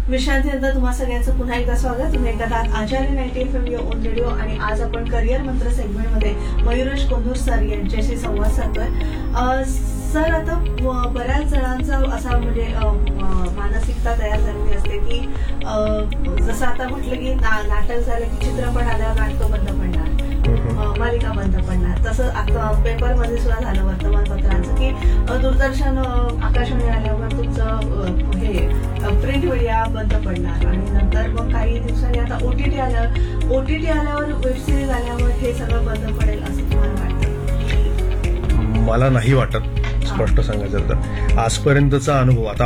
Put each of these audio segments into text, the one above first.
विश्रांतीनंतर तुम्हा सगळ्यांचं पुन्हा एकदा स्वागत. तुम्ही एकदा आचार्य 90 FM या ऑन रेडिओ आणि आज आपण करिअर मंत्र सेगमेंटमध्ये मयुरेश कोंधूर सर यांच्याशी संवाद साधतोय. सर, आता बऱ्याच जणांचा असा म्हणजे मानसिकता तयार झालेली असते की जसं आता म्हटलं की नाटक झालं की चित्रपट आल्यावर नाटकं बंद पडणार, मालिका बंद पडणार. तसं आता पेपरमध्ये सुद्धा झालं वर्तमानपत्रांचं की दूरदर्शन आकाशवाणी आल्यावर तुमचं हे प्रिंट मीडिया बंद पडणार आणि नंतर मग काही दिवसांनी आता ओटीटी आल्यावर वेबसिरीज आल्यावर हे सगळं बंद पडेल असं तुम्हाला वाटतं? मला नाही वाटत. स्पष्ट सांगायचं तर आजपर्यंतचा अनुभव, आता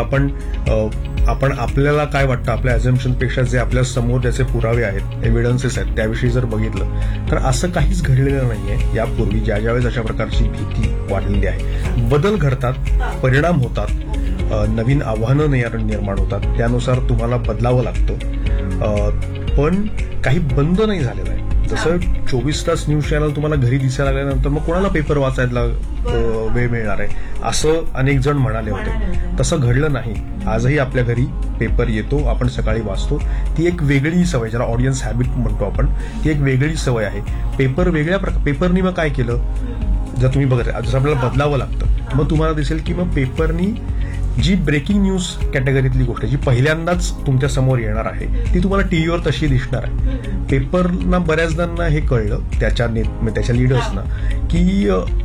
आपण आपल्याला काय वाटतं, आपल्या अझम्पशन पेक्षा जे आपल्या समोर ज्याचे पुरावे आहेत, एव्हिडन्सेस आहेत, त्याविषयी जर बघितलं तर असं काहीच घडलेलं नाहीये. यापूर्वी ज्यावेळेस अशा प्रकारची भीती वाढलेली आहे, बदल घडतात, परिणाम होतात, नवीन आव्हानं निर्माण होतात, त्यानुसार तुम्हाला बदलावं लागतं. पण काही बंद नाही झालेलं आहे. जसं 24 तास न्यूज चॅनल तुम्हाला घरी दिसायला लागल्यानंतर मग कोणाला पेपर वाचायला वेळ मिळणार आहे असं अनेक जण म्हणाले होते. तसं घडलं नाही. आजही आपल्या घरी पेपर येतो, आपण सकाळी वाचतो. ती एक वेगळी सवय, ज्याला ऑडियन्स हॅबिट म्हणतो आपण, ती एक वेगळी सवय आहे. पेपर वेगळ्या पेपरनी मग काय केलं, जर तुम्ही बघत जसं आपल्याला बदलावं लागतं, मग तुम्हाला दिसेल की मग पेपरनी जी ब्रेकिंग न्यूज कॅटेगरीतली गोष्ट जी पहिल्यांदाच तुमच्या समोर येणार आहे ती तुम्हाला टीव्हीवर तशी दिसणार आहे. पेपरना बऱ्याच जणांना हे कळलं, त्याच्या लिडर्सना, की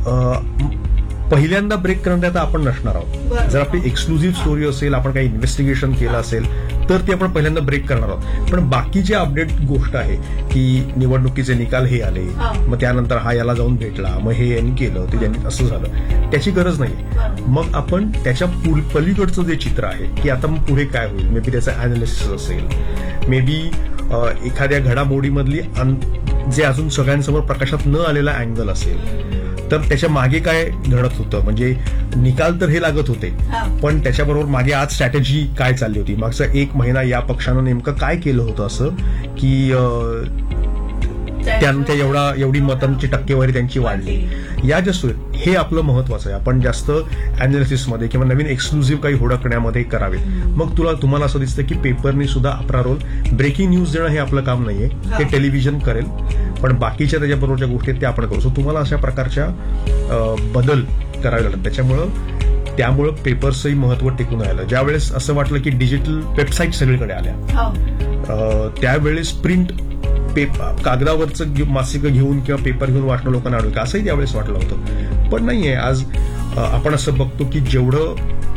पहिल्यांदा ब्रेक करण्यात आपण नसणार आहोत. जर आपली एक्सक्लुझिव्ह स्टोरी असेल, आपण काही इन्व्हेस्टिगेशन केलं असेल तर ते आपण पहिल्यांदा ब्रेक करणार आहोत. पण बाकी जे अपडेट गोष्ट आहे की निवडणुकीचे निकाल हे आले, मग त्यानंतर हा याला जाऊन भेटला, मग हे यांनी केलं, ते त्यांनी असं झालं, त्याची गरज नाही. मग आपण त्याच्या पलीकडचं जे चित्र आहे की आता मग पुढे काय होईल, मे बी त्याचं अनालिसिस असेल, मे बी एखाद्या घडामोडीमधली जे अजून सगळ्यांसमोर प्रकाशात न आलेला अँगल असेल, तर त्याच्या मागे काय घडत होतं, म्हणजे निकाल तर हे लागत होते, पण त्याच्याबरोबर मागे आज स्ट्रॅटेजी काय चालली होती, मागचा 1 महिना या पक्षानं नेमकं काय केलं होतं असं की त्यांच्या एवढी मतांची टक्केवारी त्यांची वाढली. या जास्त हे आपलं महत्वाचं आहे. आपण जास्त अनालिसिसमध्ये किंवा नवीन एक्सक्लुझिव्ह काही हुडकण्यामध्ये करावे. मग तुम्हाला असं दिसतं की पेपरनी सुद्धा आपला रोल, ब्रेकिंग न्यूज देणं हे आपलं काम नाहीये, ते टेलिव्हिजन करेल, पण बाकीच्या त्याच्याबरोबरच्या गोष्टी ते आपण करू. सो तुम्हाला अशा प्रकारच्या बदल करावे लागतात. त्यामुळं पेपर्सही महत्व टिकून राहिलं. ज्यावेळेस असं वाटलं की डिजिटल वेबसाईट सगळीकडे आल्या, त्यावेळेस प्रिंट कागदावरचं मासिकं घेऊन किंवा पेपर घेऊन वाचणं लोकांना आवडेल का, असंही त्यावेळेस वाटलं होतं. पण नाहीये. आज आपण असं बघतो की जेवढं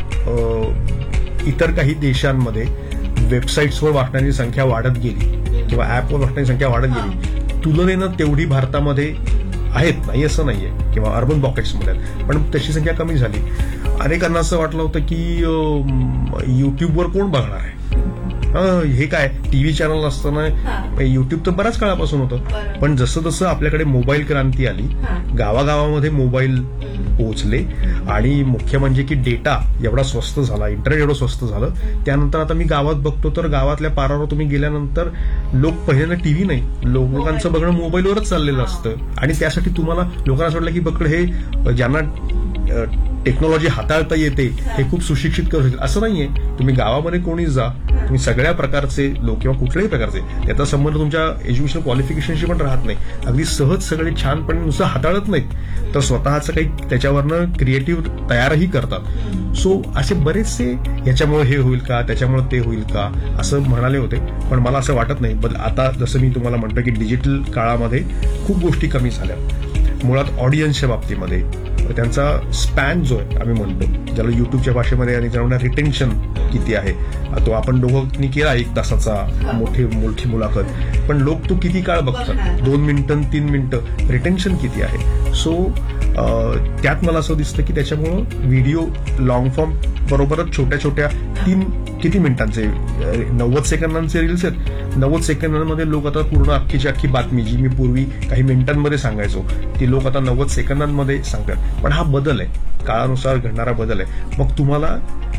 इतर काही देशांमध्ये वेबसाईट्सवर वाचण्याची संख्या वाढत गेली किंवा ऍपवर वाचण्याची संख्या वाढत गेली, तुलनेनं तेवढी भारतामध्ये आहेत, नाही असं नाहीये, किंवा अर्बन पॉकेट्समध्ये आहेत, पण तशी संख्या कमी झाली. अनेकांना असं वाटलं होतं की युट्यूबवर कोण बघणार आहे, हे काय टीव्ही चॅनल असताना युट्यूब तर बऱ्याच काळापासून होतं. पण जसं जसं आपल्याकडे मोबाईल क्रांती आली, गावागावामध्ये मोबाईल पोहोचले, आणि मुख्य म्हणजे की डेटा एवढा स्वस्त झाला, इंटरनेट एवढं स्वस्त झालं, त्यानंतर आता मी गावात बघतो तर गावातल्या पारावर तुम्ही गेल्यानंतर लोक पहिल्यांदा टीव्ही नाही, लोकांचं बघणं मोबाईलवरच चाललेलं असतं. आणि त्यासाठी तुम्हाला लोकांना असं वाटलं की बघ हे ज्यांना टेक्नॉलॉजी हाताळता येते हे खूप सुशिक्षित करू शकतात. असं नाहीये. तुम्ही गावामध्ये कोणी जा, तुम्ही सगळ्या प्रकारचे लोक किंवा कुठल्याही प्रकारचे, त्याचा संबंध तुमच्या एज्युकेशन क्वालिफिकेशनशी पण राहत नाही, अगदी सहज सगळे छानपणे नुसतं हाताळत नाहीत तर स्वतःचं काही त्याच्यावरनं क्रिएटिव्ह तयारही करतात. सो असे बरेचसे याच्यामुळे हे होईल का, त्याच्यामुळे ते होईल का असं म्हणाले होते, पण मला असं वाटत नाही. आता जसं मी तुम्हाला म्हणतो की डिजिटल काळामध्ये खूप गोष्टी कमी झाल्या. मुळात ऑडियन्सच्या बाबतीमध्ये त्यांचा स्पॅन जो आहे, आम्ही म्हणतो ज्याला युट्यूबच्या भाषेमध्ये आणि त्यामुळे रिटेन्शन किती आहे, तो आपण दोघांनी केला 1 तासाचा मोठी मुलाखत, पण लोक तो किती काळ बघतात, 2 मिनिटं 3 मिनिटं, रिटेन्शन किती आहे. सो त्यात मला असं दिसतं की त्याच्यामुळं व्हिडिओ लॉंग फॉर्म बरोबरच छोट्या छोट्या किती मिनिटांचे 90 सेकंदांचे रील्स आहेत, 90 सेकंदांमध्ये लोक आता पूर्ण अख्खीची अख्खी बातमी जी मी पूर्वी काही मिनिटांमध्ये सांगायचो ती लोक आता 90 सेकंदांमध्ये सांगतात. पण हा बदल आहे, काळानुसार घडणारा बदल आहे. मग तुम्हाला